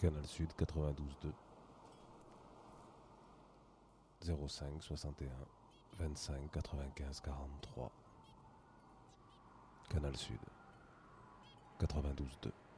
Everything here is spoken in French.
Canal Sud 92.2 05 61 25 95 43. Canal Sud 92.2.